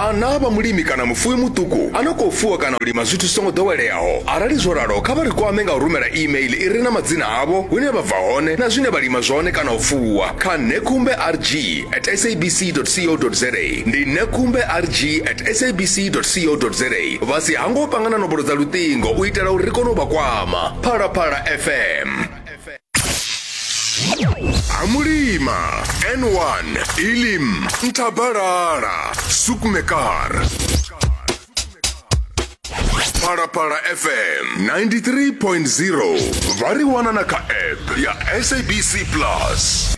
ana vha mulimi kana mufuwi muṱuku ano khou fuwa kana u lima zwithu songo ḓoweleaho arali zwo ralo kha vha ri kwame nga u rumela email i re na madzina avho hune vha bva hone na zwine vha lima zwone kana u fuwa kha nekumberg@sabc.co.za ndi nekumberg@sabc.co.za vha si hango panga na nomboro dza luṱingo u itela uri ri kone u vha kwama. Phalaphala FM Amulima N1 Ilim Ntabalala Sukmekar Phalaphala FM 93.0 Variwana na ka app ya SABC Plus.